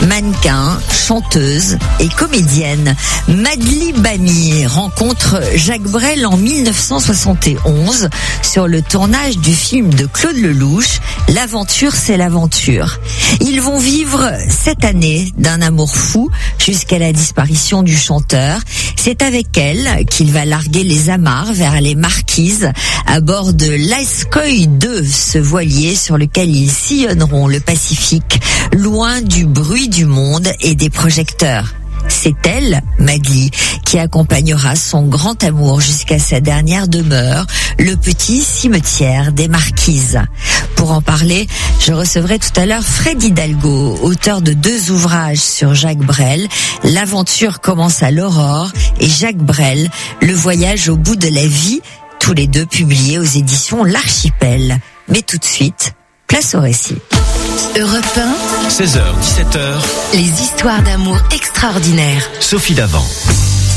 Mannequin, chanteuse et comédienne, Magali Bamy rencontre Jacques Brel en 1971 sur le tournage du film de Claude Lelouch, L'aventure c'est l'aventure. Ils vont vivre 7 années d'un amour fou jusqu'à la disparition du chanteur. C'est avec elle qu'il va larguer les amarres vers les Marquises à bord de l'Ayscoy 2, ce voilier sur lequel ils sillonneront le Pacifique, loin du bruit du monde et des projecteurs. C'est elle, Magali, qui accompagnera son grand amour jusqu'à sa dernière demeure, le petit cimetière des Marquises. Pour en parler, je recevrai tout à l'heure Fred Hidalgo, auteur de 2 ouvrages sur Jacques Brel, L'aventure commence à l'aurore et Jacques Brel, Le voyage au bout de la vie, tous les 2 publiés aux éditions L'Archipel. Mais tout de suite, place au récit. Europe 1, 16h, 17h, les histoires d'amour extraordinaires. Sophie Davant.